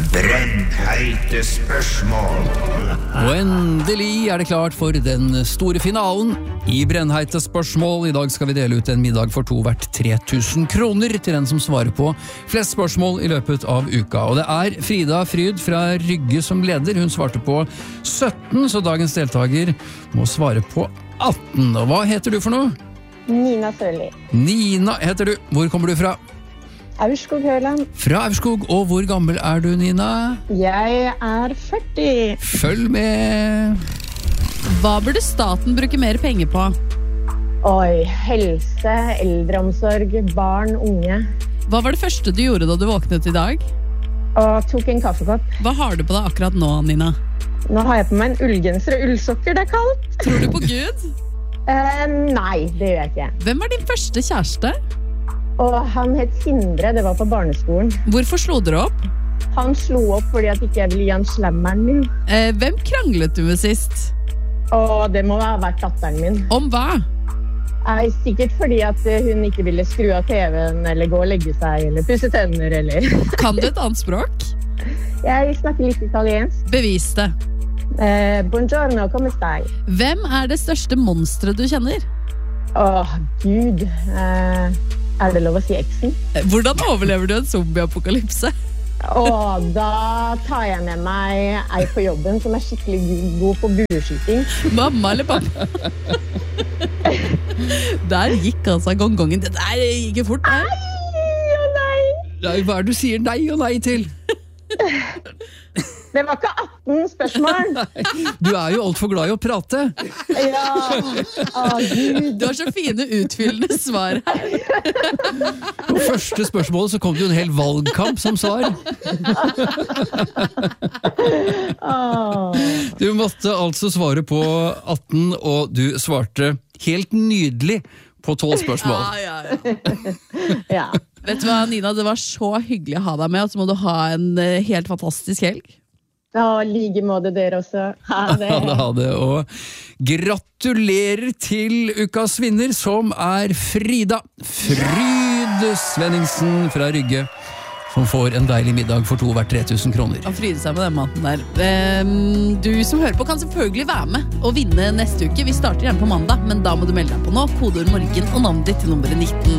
Brennheite spørsmål. Og endelig det klart for den store finalen i Brennheite spørsmål. I dag skal vi dele ut en middag for to verdt 3000 kroner til den som svarer på flest spørsmål i løpet av uka. Og det Frida Fryd fra Rygge som leder. Hun svarte på 17, så dagens deltaker må svare på 18. Og hva heter du for noe? Nina Sørli. Nina heter du. Hvor kommer du fra? Aurskog Høland. Fra Aurskog, og hvor gammel du, Nina? Jeg 40. Følg med! Hva burde staten bruke mer penger på? Oi, helse, eldreomsorg, barn, unge. Hva var det første du gjorde da du våknet i dag? Og tok en kaffekopp. Hva har du på deg akkurat nå, Nina? Nå har jeg på meg en ullgenser og ullsokker, det kaldt. Tror du på Gud? Nei, det gjør jeg ikke. Hvem var din første kjæreste? Og han het Sindre, det var på barneskolen. Hvorfor slo dere opp? Han slo opp fordi at ikke jeg ville gi han slammeren min. Hvem kranglet du med sist? Og det må ha vært datteren min. Om hva? Sikkert fordi at hun ikke ville skru av TV-en, eller gå og legge seg, eller pusse tenner, eller... Kan du et annet språk? Jeg snakker litt italiensk. Bevis det. Buongiorno, come stai? Hvem det største monsteret du kjenner? Gud. Det lov å si eksen? Hvordan overlever du en zombie-apokalypse? Da tar jeg med meg ei på jobben som skikkelig god på bueskyting. Mamma eller pappa? Der gikk altså gongongen. Det der gikk fort. Nei og nei. Nei, hva du sier nei og nei til? Det var ikke 18 spørsmål. Du jo alt for glad i å prate. Ja. Gud. Du har så fine utfyllende svar her. På første spørsmålet så kom det jo en hel valgkamp som svar. Du måtte altså svare på 18, og du svarte helt nydelig på 12 spørsmål. Ja. Vet du hva, Nina, det var så hyggelig å ha deg med, og så må du ha en helt fantastisk helg. Like måte dere også. Ha det. Ha det, og gratulerer til ukas vinner, som Frida Fryd Svenningsen fra Rygge, som får en deilig middag for to verdt 3000 kroner. Han fryder seg med den maten der. Du som hører på kan selvfølgelig være med og vinne neste uke. Vi starter gjerne på mandag, men da må du melde deg på nå. Kodeord morgen og navnet ditt til nummeret 19.